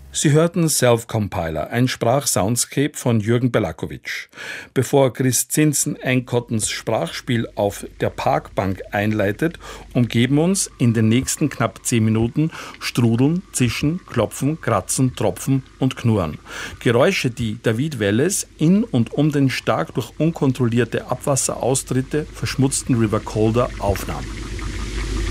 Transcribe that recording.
Sie hörten Self-Compiler, ein Sprachsoundscape von Jürgen Belakovic. Bevor Chris Zinsen Einkottens Sprachspiel auf der Parkbank einleitet, umgeben uns in den nächsten knapp 10 Minuten Strudeln, Zischen, Klopfen, Kratzen, Tropfen und Knurren. Geräusche, die David Welles in und um den stark durch unkontrollierte Abwasseraustritte verschmutzten River Calder aufnahm.